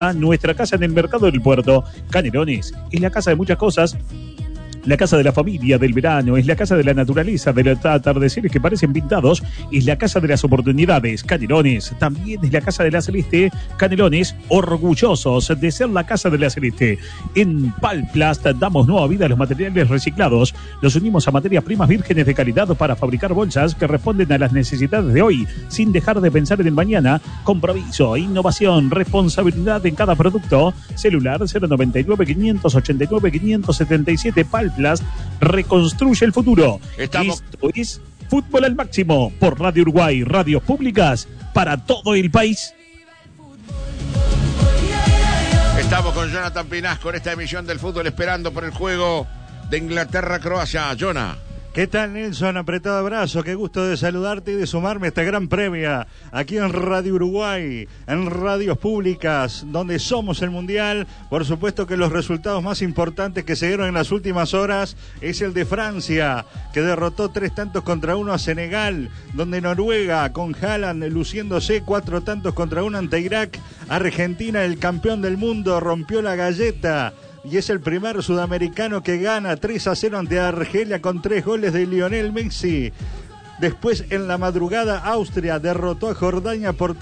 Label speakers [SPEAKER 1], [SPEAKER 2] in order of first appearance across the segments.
[SPEAKER 1] nuestra casa en el mercado del puerto. Canelones es la casa de muchas cosas. La casa de la familia, del verano, es la casa de la naturaleza, de los atardeceres que parecen pintados, es la casa de las oportunidades. Canelones también es la casa de la Celeste. Canelones, orgullosos de ser la casa de la Celeste. En Palplast damos nueva vida a los materiales reciclados. Los unimos a materias primas vírgenes de calidad para fabricar bolsas que responden a las necesidades de hoy, sin dejar de pensar en el mañana. Compromiso, innovación, responsabilidad en cada producto. Celular 099-589-577. Palplast reconstruye el futuro. Esto es Fútbol al Máximo por Radio Uruguay, radios públicas para todo el país.
[SPEAKER 2] Estamos con Jonathan Pinasco en esta emisión del fútbol, esperando por el juego de Inglaterra-Croacia. Jonah.
[SPEAKER 3] ¿Qué tal, Nelson? Apretado abrazo, qué gusto de saludarte y de sumarme a esta gran premia aquí en Radio Uruguay, en radios públicas, donde somos el Mundial. Por supuesto que los resultados más importantes que se dieron en las últimas horas es el de Francia, que derrotó 3-1 a Senegal, donde Noruega, con Haaland luciéndose 4-1 ante Irak. Argentina, el campeón del mundo, rompió la galleta y es el primer sudamericano que gana 3-0 ante Argelia con 3 goles de Lionel Messi. Después, en la madrugada, Austria derrotó a Jordania por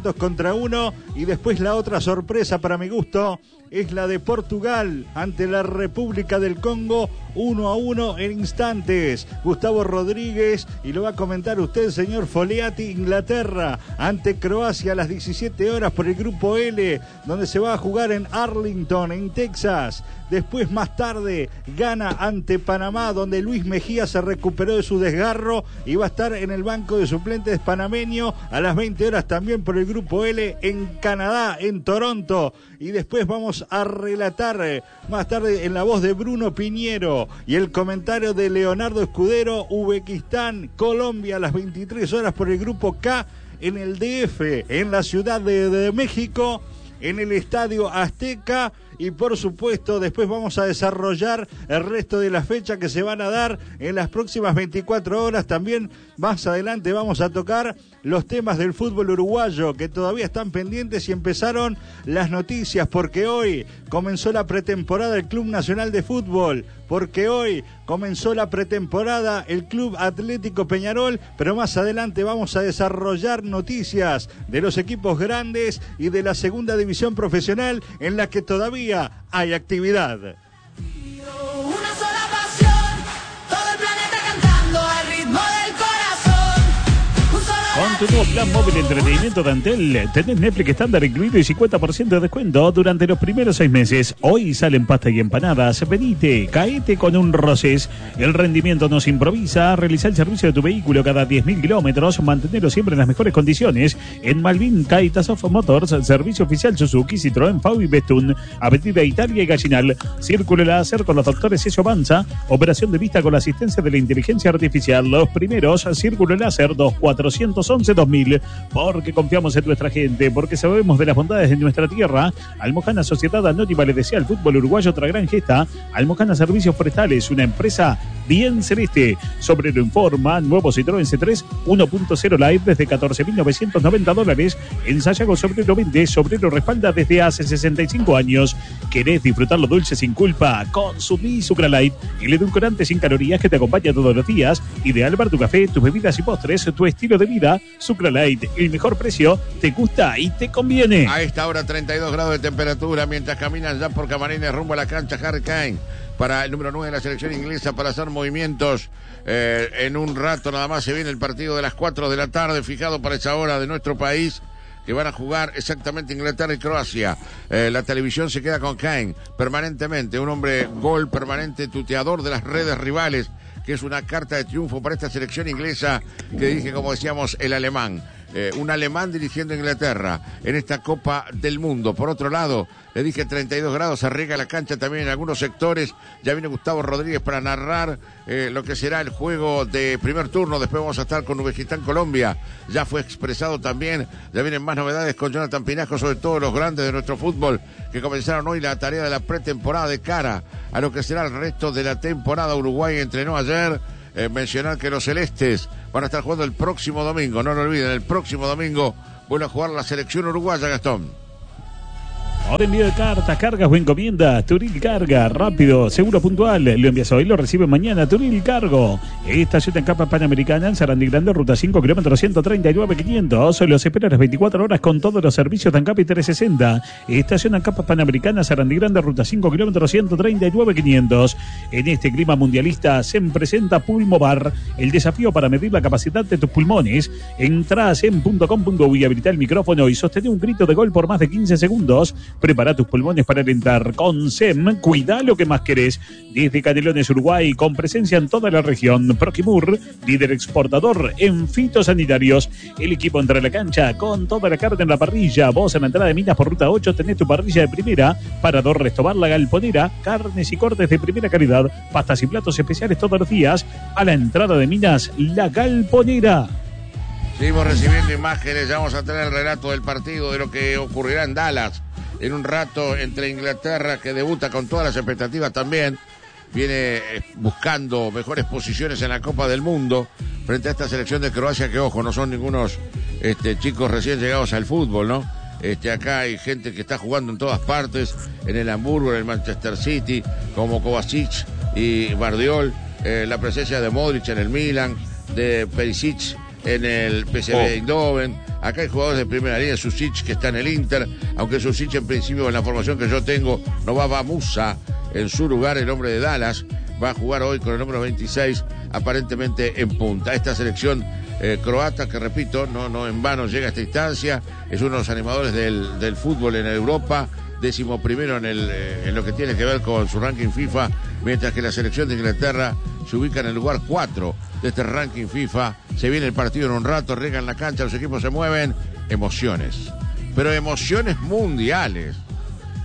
[SPEAKER 3] 3-1 y después la otra sorpresa para mi gusto es la de Portugal ante la República del Congo, 1-1 en instantes. Gustavo Rodríguez, y lo va a comentar usted, señor Foliati. Inglaterra ante Croacia a las 17 horas por el grupo L, donde se va a jugar en Arlington, en Texas. Después, más tarde, gana ante Panamá, donde Luis Mejía se recuperó de su desgarro y va a estar en el banco de suplentes panameño a las 20 horas también por el grupo L en Canadá, en Toronto. Y después vamos a relatar más tarde en la voz de Bruno Piñero y el comentario de Leonardo Escudero, Uzbekistán, Colombia a las 23 horas por el grupo K en el DF, en la Ciudad de México, en el Estadio Azteca. Y por supuesto después vamos a desarrollar el resto de la fecha que se van a dar en las próximas 24 horas. También más adelante vamos a tocar los temas del fútbol uruguayo que todavía están pendientes y empezaron las noticias, porque hoy comenzó la pretemporada del Club Nacional de Fútbol, porque hoy comenzó la pretemporada el Club Atlético Peñarol, pero más adelante vamos a desarrollar noticias de los equipos grandes y de la segunda división profesional en la que todavía hay actividad.
[SPEAKER 4] Una sola pasión, todo el planeta cantando al ritmo del corazón.
[SPEAKER 1] Con tu nuevo plan móvil de entretenimiento de Antel, tenés Netflix estándar incluido y 50% de descuento durante los primeros 6 meses. Hoy salen pasta y empanadas. Venite, caete con un Rosés. El rendimiento no se improvisa. Realiza el servicio de tu vehículo cada 10.000 kilómetros. Mantenerlo siempre en las mejores condiciones. En Malvin, Caetasoft Motors, servicio oficial Suzuki, Citroën, Fau y Bestun. Avenida Italia y Gallinal. Círculo láser con los doctores Ezio Banza. Operación de vista con la asistencia de la inteligencia artificial. Los primeros, Círculo láser 2411-2000. Porque confiamos en nuestra gente, porque sabemos de las bondades de nuestra tierra. Almojana Sociedad Anónima le desea al fútbol uruguayo otra gran gesta. Almojana Servicios Forestales, una empresa bien celeste. Sobre lo informa, nuevo Citroën C3 1.0 Live desde $14.990. En Sayago Sobrero vende, Sobrero respalda desde hace 65 años. ¿Querés disfrutar lo dulce sin culpa? Consumí Sucralite, el edulcorante sin calorías que te acompaña todos los días. Ideal para tu café, tus bebidas y postres, tu estilo de vida. Sucralite, el mejor precio, te gusta y te conviene.
[SPEAKER 2] A esta hora 32 grados de temperatura mientras caminan ya por Camarines rumbo a la cancha Harry Kane para el número 9 de la selección inglesa para hacer movimientos. En un rato nada más se viene el partido de las 4 de la tarde fijado para esa hora de nuestro país, que van a jugar exactamente Inglaterra y Croacia. La televisión se queda con Kane permanentemente, un hombre gol permanente, tuteador de las redes rivales, que es una carta de triunfo para esta selección inglesa que dirige, como decíamos, el alemán. Un alemán dirigiendo a Inglaterra en esta Copa del Mundo. Por otro lado, le dije 32 grados, se riega la cancha también en algunos sectores. Ya viene Gustavo Rodríguez para narrar lo que será el juego de primer turno. Después vamos a estar con Uzbekistán, Colombia. Ya fue expresado también. Ya vienen más novedades con Jonathan Pinasco sobre todos los grandes de nuestro fútbol que comenzaron hoy la tarea de la pretemporada de cara a lo que será el resto de la temporada. Uruguay entrenó ayer. Mencionar que los celestes van a estar jugando el próximo domingo, no lo olviden, el próximo domingo vuelve a jugar la selección uruguaya, Gastón.
[SPEAKER 1] Ahora envío de cartas, cargas o encomiendas. Turil Carga, rápido, seguro, puntual. Lo envías hoy, lo recibe mañana. Turil Cargo. Estación en Capa Panamericana, en Sarandí Grande, ruta 5, kilómetro 139.500. Los espera las 24 horas con todos los servicios de Ancapa y 360. Estación en Capa Panamericana, Sarandí Grande, ruta 5, kilómetro 139.500. En este clima mundialista se presenta Pulmovar, el desafío para medir la capacidad de tus pulmones. Entrá a sem.com.uy, habilita el micrófono y sostén un grito de gol por más de 15 segundos. Prepara tus pulmones para alentar. Con SEM, cuida lo que más querés. Desde Canelones, Uruguay, con presencia en toda la región. Proquimur, líder exportador en fitosanitarios. El equipo entra a la cancha con toda la carne en la parrilla. Vos en la entrada de Minas por ruta 8 tenés tu parrilla de primera. Parador Restobar, La Galponera. Carnes y cortes de primera calidad. Pastas y platos especiales todos los días. A la entrada de Minas, La Galponera.
[SPEAKER 2] Seguimos recibiendo imágenes. Ya vamos a tener el relato del partido, de lo que ocurrirá en Dallas en un rato entre Inglaterra, que debuta con todas las expectativas también, viene buscando mejores posiciones en la Copa del Mundo, frente a esta selección de Croacia, que ojo, no son ningunos chicos recién llegados al fútbol, ¿no? Acá hay gente que está jugando en todas partes, en el Hamburgo, en el Manchester City, como Kovacic y Bardiol, la presencia de Modric en el Milan, de Perisic en el PSV Eindhoven. Acá hay jugadores de primera línea, Susic, que está en el Inter, aunque Susic en principio, en la formación que yo tengo, no va Musa en su lugar, el hombre de Dallas, va a jugar hoy con el número 26, aparentemente en punta. Esta selección croata, que repito, no en vano llega a esta instancia, es uno de los animadores del fútbol en Europa, 11º en lo que tiene que ver con su ranking FIFA, mientras que la selección de Inglaterra se ubica en el lugar 4 de este ranking FIFA. Se viene el partido en un rato, riegan la cancha, los equipos se mueven, emociones, pero emociones mundiales.